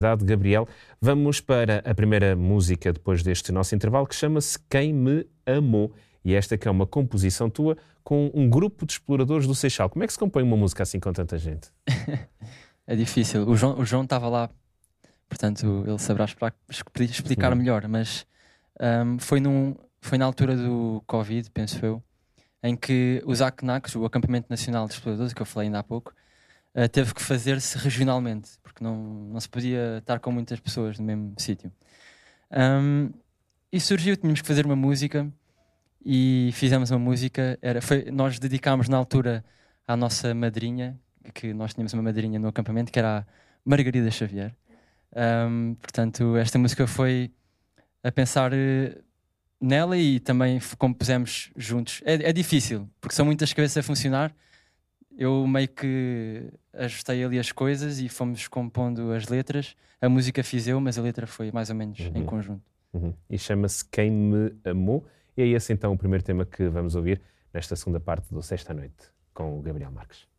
Gabriel, vamos para a primeira música depois deste nosso intervalo, que chama-se Quem Me Amou. E esta que é uma composição tua com um grupo de exploradores do Seixal. Como é que se compõe uma música assim com tanta gente? É difícil. O João estava lá, portanto ele saberá explicar melhor, mas foi na altura do Covid, penso eu, em que os ACNACs, o Acampamento Nacional de Exploradores, que eu falei ainda há pouco, teve que fazer-se regionalmente, porque não se podia estar com muitas pessoas no mesmo sítio. E surgiu, tínhamos que fazer uma música, e fizemos uma música. Nós dedicámos na altura à nossa madrinha, que nós tínhamos uma madrinha no acampamento, que era a Margarida Xavier. Portanto, esta música foi a pensar nela e também compusemos juntos. É difícil, porque são muitas cabeças a funcionar. Eu meio que ajustei ali as coisas e fomos compondo as letras. A música fiz eu, mas a letra foi mais ou menos em conjunto. E chama-se Quem Me Amou. E é esse então o primeiro tema que vamos ouvir nesta segunda parte do Sexta Noite com o Gabriel Marques.